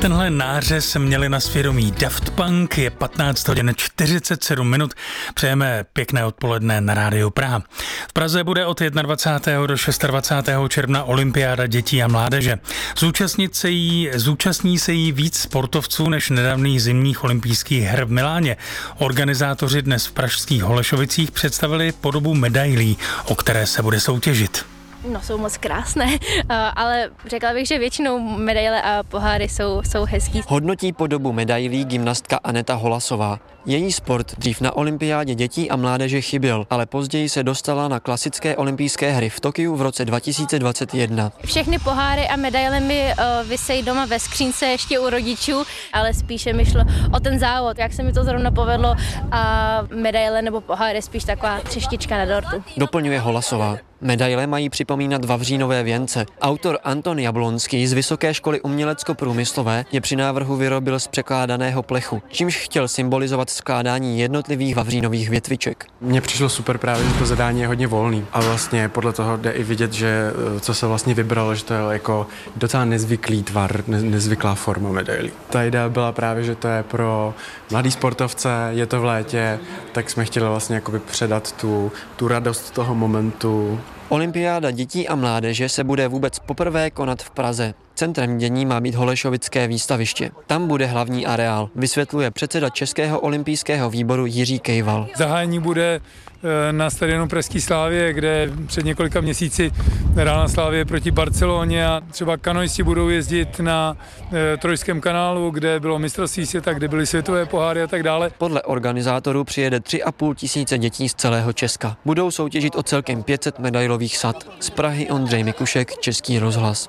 Tenhle nářez měli na svědomí Daft Punk, je 15 hodin 47 minut. Přejeme pěkné odpoledne na Rádiu Praha. V Praze bude od 21. do 26. června olympiáda dětí a mládeže. Zúčastní se jí víc sportovců než nedávných zimních olympijských her v Miláně. Organizátoři dnes v pražských Holešovicích představili podobu medailí, o které se bude soutěžit. No, jsou moc krásné, ale řekla bych, že většinou medaile a poháry jsou hezký. Hodnotí podobu medailí gymnastka Aneta Holasová. Její sport dřív na olympiádě dětí a mládeže chyběl, ale později se dostala na klasické olympijské hry v Tokiu v roce 2021. Všechny poháry a medaile mi visejí doma ve skřínce ještě u rodičů, ale spíše mi šlo o ten závod, jak se mi to zrovna povedlo, a medaile nebo poháry je spíš taková třeštička na dortu. Doplňuje Holasová. Medaile mají připomínat vavřínové věnce. Autor Anton Jablonský z Vysoké školy umělecko-průmyslové je při návrhu vyrobil z překládaného plechu, čímž chtěl symbolizovat skládání jednotlivých vavřínových větviček. Mně přišlo super právě, že to zadání je hodně volný a vlastně podle toho jde i vidět, že co se vlastně vybralo, že to je jako docela nezvyklý tvar, nezvyklá forma medailí. Ta idea byla právě, že to je pro mladý sportovce, je to v létě, tak jsme chtěli vlastně jakoby předat tu radost toho momentu. Olympiáda dětí a mládeže se bude vůbec poprvé konat v Praze. Centrem dění má být Holešovické výstaviště. Tam bude hlavní areál, vysvětluje předseda Českého olympijského výboru Jiří Kejval. Zahájení bude na stadionu Pražské Slávie, kde před několika měsíci hrála Slávie proti Barceloně, a třeba kanoisti budou jezdit na Trojském kanálu, kde bylo mistrovství světa, kde byly světové poháry a tak dále. Podle organizátorů přijede 3,5 tisíce dětí z celého Česka. Budou soutěžit o celkem 500 medailových sad. Z Prahy Ondřej Mikušek, Český rozhlas.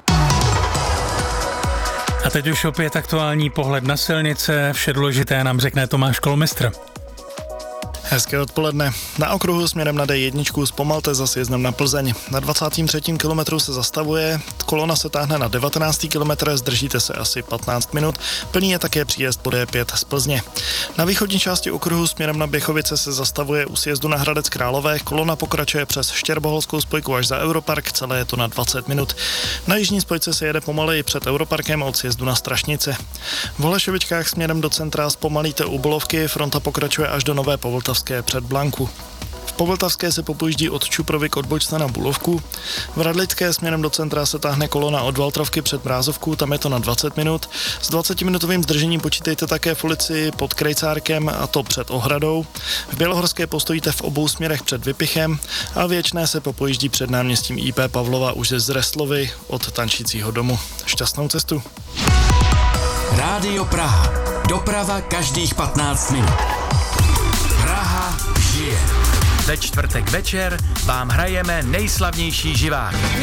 A teď už opět aktuální pohled na silnice. Vše důležité nám řekne Tomáš Kolmistr. Hezké odpoledne. Na okruhu směrem na D1 zpomalte za sjezdem na Plzeň. Na 23. kilometru se zastavuje, kolona se táhne na 19. kilometr, zdržíte se asi 15 minut. Plný je také příjezd po D5 z Plzně. Na východní části okruhu směrem na Běchovice se zastavuje u sjezdu na Hradec Králové, kolona pokračuje přes Štěrboholskou spojku až za Europark, celé je to na 20 minut. Na jižní spojce se jede pomaleji před Europarkem od sjezdu na Strašnice. V Holešovičkách směrem do centra zpomalíte u Bolovky, fronta pokračuje až do Nové Povltavské před Blanku. V Povltavské se popojíždí od Čuprovy k odbočce na Bulovku. V Radlické směrem do centra se táhne kolona od Valtrovky před Mrázovku, tam je to na 20 minut. S 20-minutovým zdržením počítejte také v ulici pod Krejcárkem, a to před Ohradou. V Bělohorské postojíte v obou směrech před Vypichem a Věčné se popojíždí před náměstím IP Pavlova už z Reslovy od Tančícího domu. Šťastnou cestu. Rádio Praha. Doprava každých 15 minut. Praha žije. Ve čtvrtek večer vám hrajeme nejslavnější živáky.